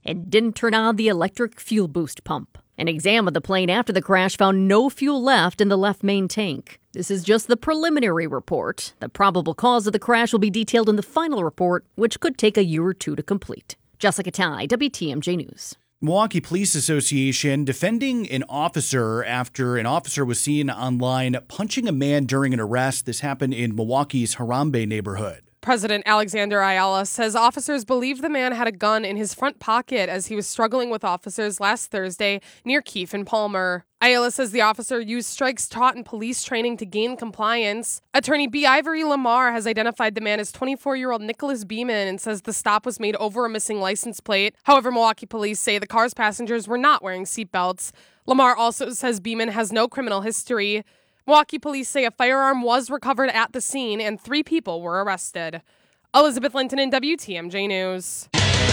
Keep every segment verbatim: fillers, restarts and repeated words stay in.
and didn't turn on the electric fuel boost pump. An exam of the plane after the crash found no fuel left in the left main tank. This is just the preliminary report. The probable cause of the crash will be detailed in the final report, which could take a year or two to complete. Jessica Tai, W T M J News. Milwaukee Police Association defending an officer after an officer was seen online punching a man during an arrest. This happened in Milwaukee's Harambe neighborhood. President Alexander Ayala says officers believe the man had a gun in his front pocket as he was struggling with officers last Thursday near Keefe and Palmer. Ayala says the officer used strikes taught in police training to gain compliance. Attorney B. Ivory Lamar has identified the man as twenty-four-year-old Nicholas Beeman and says the stop was made over a missing license plate. However, Milwaukee police say the car's passengers were not wearing seatbelts. Lamar also says Beeman has no criminal history. Milwaukee police say a firearm was recovered at the scene and three people were arrested. Elizabeth Linton in W T M J News.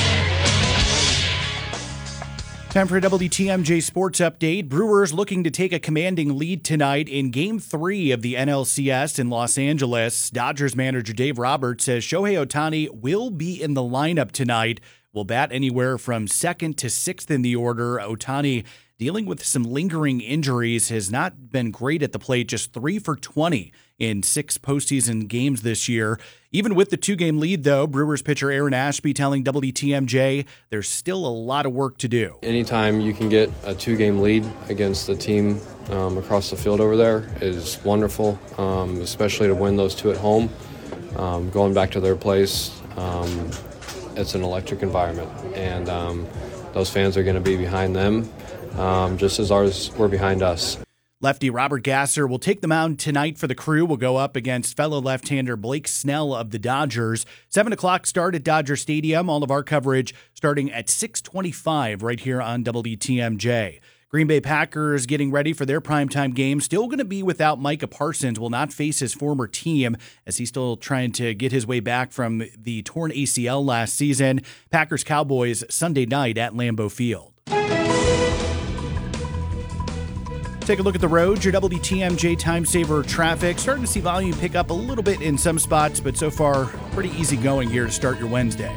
Time for a W T M J Sports Update. Brewers looking to take a commanding lead tonight in Game three of the N L C S in Los Angeles. Dodgers manager Dave Roberts says Shohei Ohtani will be in the lineup tonight. Will bat anywhere from second to sixth in the order. Ohtani, dealing with some lingering injuries, has not been great at the plate, just three for twenty in six postseason games this year. Even with the two-game lead, though, Brewers pitcher Aaron Ashby telling W T M J there's still a lot of work to do. Anytime you can get a two-game lead against the team um, across the field over there is wonderful, um, especially to win those two at home. Um, going back to their place, um, it's an electric environment, and um, those fans are going to be behind them. Um, just as ours were behind us. Lefty Robert Gasser will take the mound tonight for the Crew. Will go up against fellow left-hander Blake Snell of the Dodgers. seven o'clock start at Dodger Stadium. All of our coverage starting at six twenty-five right here on W T M J. Green Bay Packers getting ready for their primetime game. Still going to be without Micah Parsons. Will not face his former team as he's still trying to get his way back from the torn A C L last season. Packers-Cowboys Sunday night at Lambeau Field. Take a look at the road. Your W T M J Time Saver traffic. Starting to see volume pick up a little bit in some spots, but so far pretty easy going here to start your Wednesday.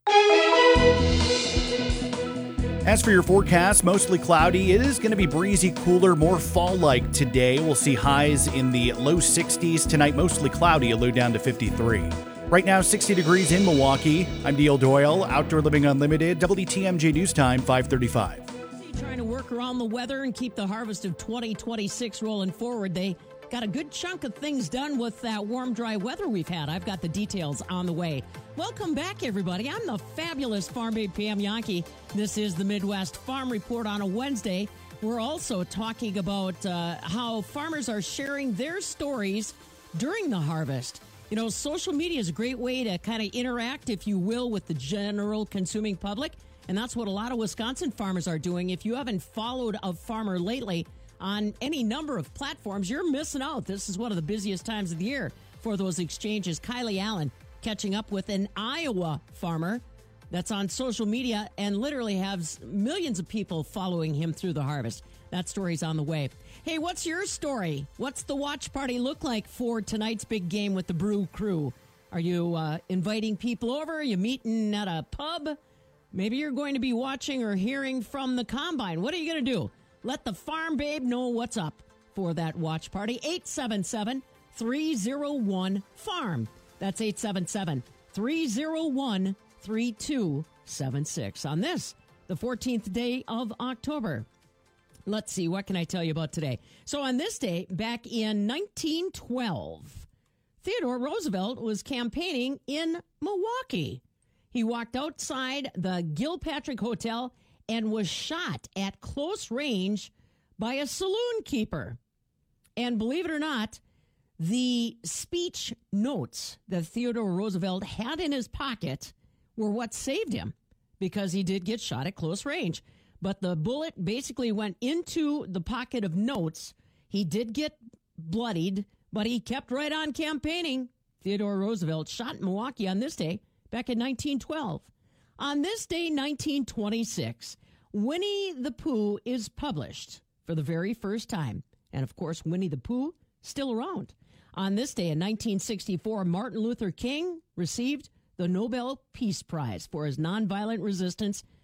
As for your forecast, mostly cloudy. It is going to be breezy, cooler, more fall-like today. We'll see highs in the low sixties. Tonight, mostly cloudy, a low down to fifty-three. Right now, sixty degrees in Milwaukee. I'm Neil Doyle, Outdoor Living Unlimited, W T M J News Time, five thirty-five. Trying to work around the weather and keep the harvest of twenty twenty-six rolling forward. They got a good chunk of things done with that warm, dry weather we've had. I've got the details on the way. Welcome back, everybody. I'm the fabulous Farm Babe Pam Yankee. This is the Midwest Farm Report on a Wednesday. We're also talking about uh, how farmers are sharing their stories during the harvest. You know, social media is a great way to kind of interact, if you will, with the general consuming public. And that's what a lot of Wisconsin farmers are doing. If you haven't followed a farmer lately on any number of platforms, you're missing out. This is one of the busiest times of the year for those exchanges. Kylie Allen catching up with an Iowa farmer that's on social media and literally has millions of people following him through the harvest. That story's on the way. Hey, what's your story? What's the watch party look like for tonight's big game with the Brew Crew? Are you uh, inviting people over? Are you meeting at a pub? Maybe you're going to be watching or hearing from the Combine. What are you going to do? Let the Farm Babe know what's up for that watch party. eight seven seven, three oh one, farm. That's eight seven seven, three oh one, three two seven six. On this, the fourteenth day of October. Let's see, what can I tell you about today? So on this day, back in nineteen twelve, Theodore Roosevelt was campaigning in Milwaukee. He walked outside the Gilpatrick Hotel and was shot at close range by a saloon keeper. And believe it or not, the speech notes that Theodore Roosevelt had in his pocket were what saved him, because he did get shot at close range. But the bullet basically went into the pocket of notes. He did get bloodied, but he kept right on campaigning. Theodore Roosevelt shot in Milwaukee on this day back in nineteen twelve. On this day, nineteen twenty-six, Winnie the Pooh is published for the very first time. And, of course, Winnie the Pooh still around. On this day in nineteen sixty-four, Martin Luther King received the Nobel Peace Prize for his nonviolent resistance